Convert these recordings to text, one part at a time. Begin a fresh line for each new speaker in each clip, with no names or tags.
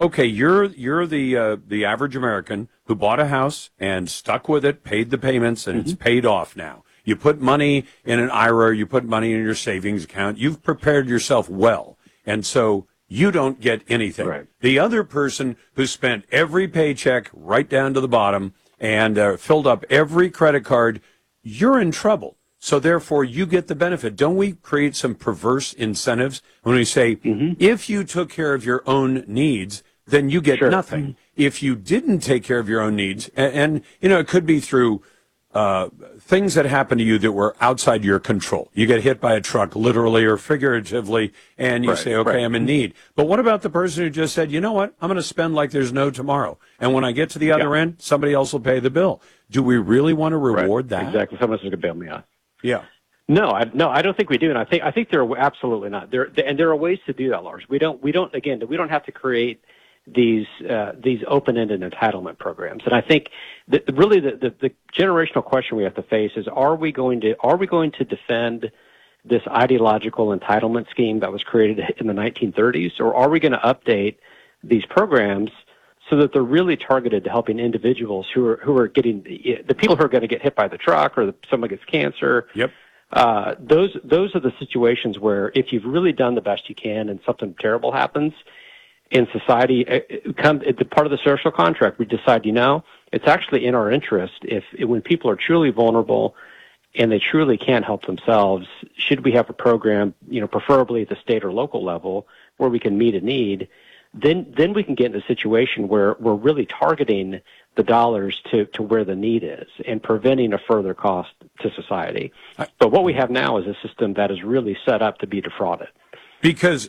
okay, you're the average American who bought a house and stuck with it, paid the payments, and it's paid off now. You put money in an IRA, you put money in your savings account. You've prepared yourself well, and so you don't get anything.
Right.
The other person who spent every paycheck right down to the bottom and filled up every credit card, you're in trouble. So therefore, you get the benefit. Don't we create some perverse incentives when we say, if you took care of your own needs, then you get nothing. If you didn't take care of your own needs, and it could be through things that happen to you that were outside your control. You get hit by a truck, literally or figuratively, and you say, okay, I'm in need. But what about the person who just said, you know what, I'm going to spend like there's no tomorrow. And when I get to the other end, somebody else will pay the bill. Do we really want to reward that?
Exactly. Someone else is going to bail me out.
Yeah.
No, I don't think we do, and I think there are absolutely not. There are ways to do that, Lars. We don't have to create these open-ended entitlement programs. And I think that really the generational question we have to face is: Are we going to defend this ideological entitlement scheme that was created in the 1930s, or are we going to update these programs so that they're really targeted to helping individuals who are getting the people who are going to get hit by the truck, or someone gets cancer?
Yep.
Those are the situations where if you've really done the best you can and something terrible happens in society, it's part of the social contract. We decide, it's actually in our interest when people are truly vulnerable and they truly can't help themselves, should we have a program, preferably at the state or local level, where we can meet a need, then we can get in a situation where we're really targeting the dollars to where the need is and preventing a further cost to society. But what we have now is a system that is really set up to be defrauded.
Because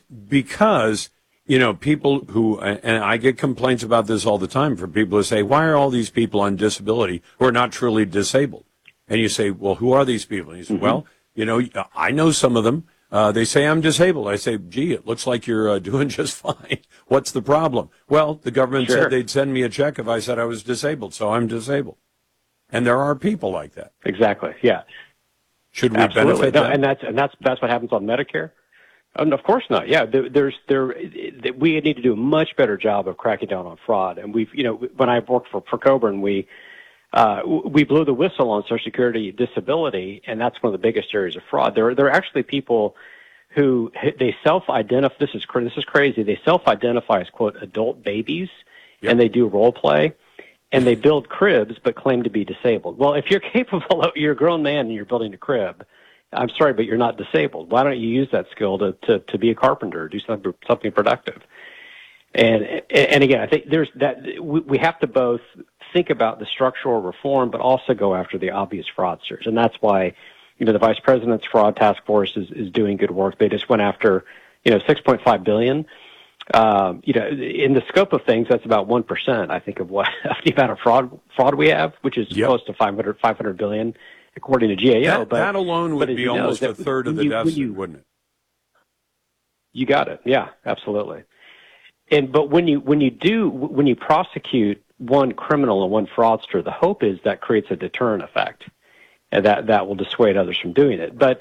people who, and I get complaints about this all the time from people who say, why are all these people on disability who are not truly disabled? And you say, well, who are these people? And you say, well, I know some of them. They say, I'm disabled. I say, gee, it looks like you're doing just fine. What's the problem? Well, the government said they'd send me a check if I said I was disabled, so I'm disabled. And there are people like that.
Exactly, yeah.
Should we benefit them?
And that's what happens on Medicare? Of course not. Yeah, we need to do a much better job of cracking down on fraud. And when I worked for Coburn, we blew the whistle on Social Security disability, and that's one of the biggest areas of fraud. There are actually people who they self-identify. This is crazy. They self-identify as, quote, adult babies, and they do role play, and they build cribs but claim to be disabled. Well, if you're capable, you're a grown man and you're building a crib, I'm sorry, but you're not disabled. Why don't you use that skill to be a carpenter or do something productive? And again, I think there's that we have to both think about the structural reform, but also go after the obvious fraudsters. And that's why, the Vice President's Fraud Task Force is doing good work. They just went after, $6.5 billion. In the scope of things, that's about 1%, I think, of the amount of fraud we have, which is close to $500 billion, according to GAO.
That alone would be almost a third of the deficit, wouldn't it?
You got it. Yeah, absolutely. But when you prosecute one criminal and one fraudster, the hope is that creates a deterrent effect, and that will dissuade others from doing it. But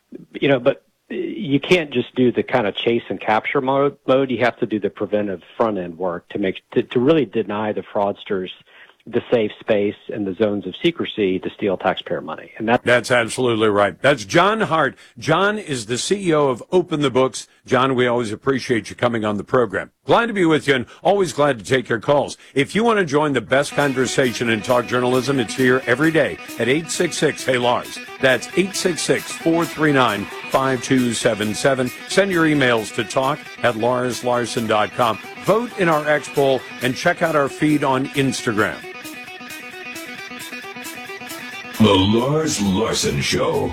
you can't just do the kind of chase and capture mode. You have to do the preventive front end work to really deny the fraudsters the safe space and the zones of secrecy to steal taxpayer money. And
that's absolutely right. That's John Hart. John is the CEO of Open the Books. John, we always appreciate you coming on the program. Glad to be with you and always glad to take your calls. If you want to join the best conversation in talk journalism, it's here every day at 866-HEY-LARS. That's 866-439-5277. Send your emails to talk@larslarson.com. Vote in our X poll and check out our feed on Instagram.
The Lars Larson Show.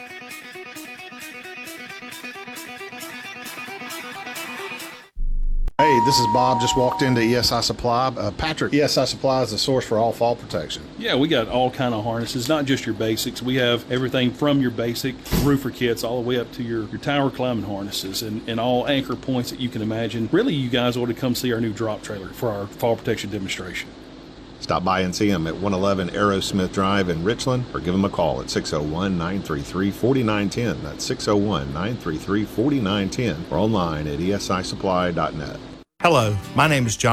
Hey, this is Bob. Just walked into ESI Supply. Patrick, ESI Supply is the source for all fall protection.
Yeah, we got all kind of harnesses, not just your basics. We have everything from your basic roofer kits all the way up to your tower climbing harnesses and all anchor points that you can imagine. Really, you guys ought to come see our new drop trailer for our fall protection demonstration.
Stop by and see them at 111 Aerosmith Drive in Richland, or give them a call at 601-933-4910. That's 601-933-4910, or online at esisupply.net.
Hello, my name is John